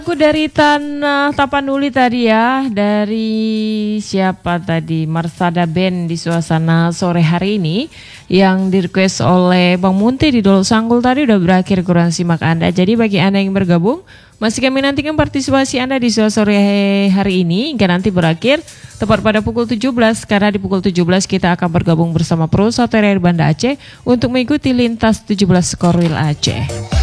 Aku dari Tanah Tapanuli tadi ya, dari siapa tadi, Marsada Band di suasana sore hari ini yang di-request oleh Bang Munti di Dolo Sanggul tadi udah berakhir, kurang simak Anda. Jadi bagi Anda yang bergabung, masih kami nantikan partisipasi Anda di sore hari ini hingga nanti berakhir tepat pada pukul 17, karena di pukul 17 kita akan bergabung bersama Pro 1 RRI Banda Aceh untuk mengikuti lintas 17 Skorwil Aceh.